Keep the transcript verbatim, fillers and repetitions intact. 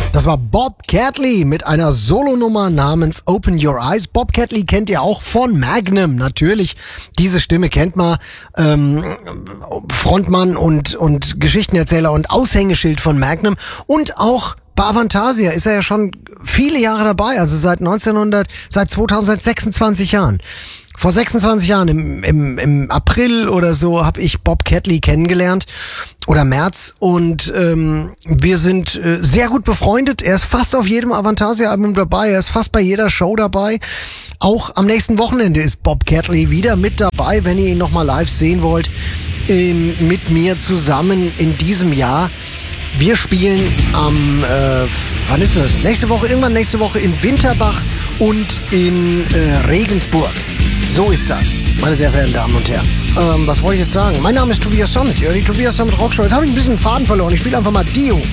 Das war Bob Catley mit einer Solonummer namens Open Your Eyes. Bob Catley kennt ihr auch von Magnum, natürlich. Diese Stimme kennt man. Ähm, Frontmann und, und Geschichtenerzähler und Aushängeschild von Magnum. Und auch bei Avantasia ist er ja schon viele Jahre dabei, also seit neunzehnhundert, seit zweitausend, seit sechsundzwanzig Jahren. Vor sechsundzwanzig Jahren, im, im, im April oder so, habe ich Bob Catley kennengelernt. Oder März. Und ähm, wir sind äh, sehr gut befreundet. Er ist fast auf jedem Avantasia-Album dabei. Er ist fast bei jeder Show dabei. Auch am nächsten Wochenende ist Bob Catley wieder mit dabei, wenn ihr ihn nochmal live sehen wollt. Ähm, mit mir zusammen in diesem Jahr. Wir spielen am, äh, wann ist das? Nächste Woche, irgendwann nächste Woche in Winterbach und in äh, Regensburg. So ist das, meine sehr verehrten Damen und Herren. Ähm, was wollte ich jetzt sagen? Mein Name ist Tobias Summit. Ja, die Tobias Summit Rockshow. Jetzt habe ich ein bisschen den Faden verloren. Ich spiele einfach mal Dio.